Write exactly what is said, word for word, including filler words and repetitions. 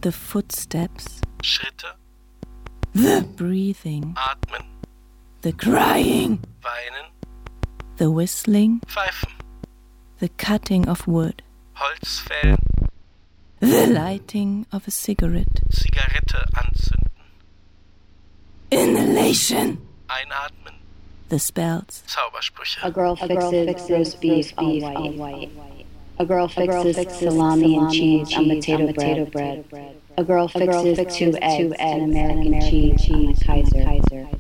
The footsteps. Schritte. The breathing. Atmen. The crying. Weinen. The whistling. Pfeifen. The cutting of wood. Holzfällen. The lighting of a cigarette. Zigarette anzünden. Inhalation. Einatmen. The spells. Zaubersprüche. A girl fixes roast beef all white. A girl fixes salami and cheese on potato bread. A girl fixes two eggs and American cheese on a Kaiser.